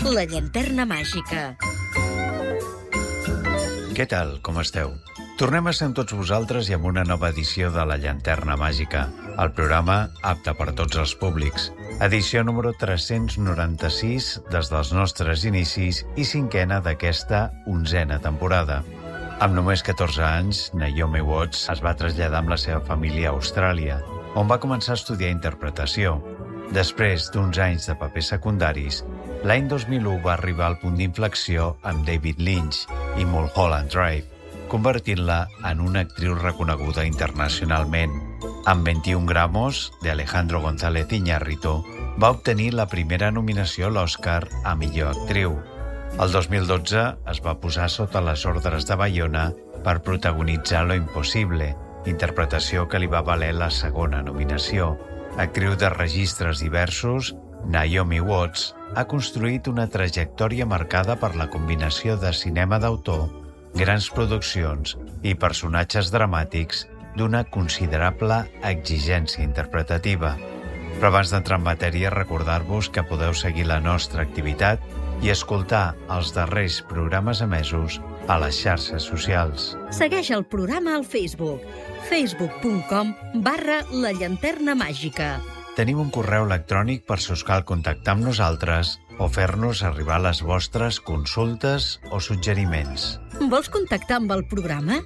La llanterna màgica. Què tal, com esteu? Tornem a ser amb tots vosaltres i amb una nova edició de La llanterna màgica, el programa apte per tots els públics. Edició número 396 des dels nostres inicis i cinquena d'aquesta 11a temporada. Amb només 14 anys, Naomi Watts es va traslladar amb la seva família a Austràlia, on va començar a estudiar interpretació. Després d'uns anys de papers secundaris, l'any 2001 va arribar al punt d'inflexió amb David Lynch i Mulholland Drive, convertint-la en una actriu reconeguda internacionalment. Amb 21 Grammys de Alejandro González Iñárritu, va obtenir la primera nominació a l'Oscar a millor actriu. El 2012 es va posar sota les ordres de Bayona per protagonitzar Lo Impossible, interpretació que li va valer la segona nominació. Actriu de registres diversos, Naomi Watts ha construït una trajectòria marcada per la combinació de cinema d'autor, grans produccions i personatges dramàtics d'una considerable exigència interpretativa. Però abans d'entrar en matèria, recordar-vos que podeu seguir la nostra activitat i escoltar els darrers programes emesos a les xarxes socials. Segueix el programa al Facebook, facebook.com/La llanterna màgica. Tenim un correu electrònic per si us cal contactar amb nosaltres o fer-nos arribar les vostres consultes o suggeriments. Vols contactar amb el programa?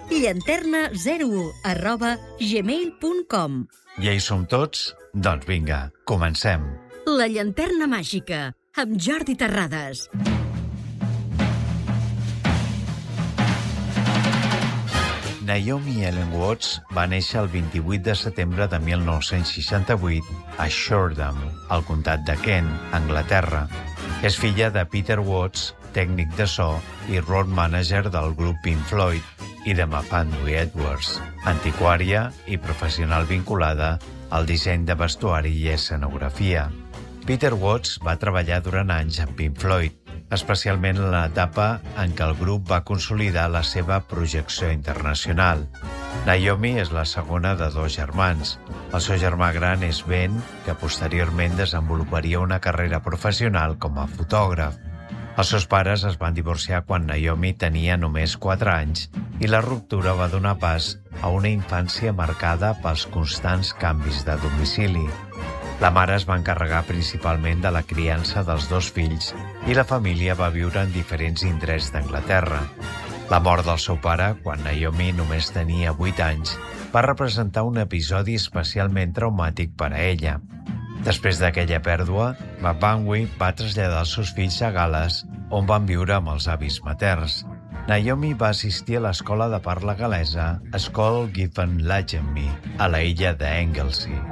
llanterna01@gmail.com. Ja hi som tots? Doncs vinga, comencem. La llanterna màgica, amb Jordi Terrades. Naomi Ellen Watts va néixer el 28 de setembre de 1968 a Shoreham, al comtat de Kent, Anglaterra. És filla de Peter Watts, tècnic de so i road manager del grup Pink Floyd, i de Mafandwy Edwards, antiquària i professional vinculada al disseny de vestuari i escenografia. Peter Watts va treballar durant anys amb Pink Floyd, especialment en l'etapa en què el grup va consolidar la seva projecció internacional. Naomi és la segona de 2 germans. El seu germà gran és Ben, que posteriorment desenvoluparia una carrera professional com a fotògraf. Els seus pares es van divorciar quan Naomi tenia només 4 anys i la ruptura va donar pas a una infància marcada pels constants canvis de domicili. La mare es va encarregar principalment de la criança dels 2 fills i la família va viure en diferents indrets d'Anglaterra. La mort del seu pare, quan Naomi només tenia 8 anys, va representar un episodi especialment traumàtic per a ella. Després d'aquella pèrdua, Mafandwy va traslladar els seus fills a Gal·les, on van viure amb els avis materns. Naomi va assistir a l'escola de parla gal·lesa School Giffen Lagenby, a la illa d'Anglesey.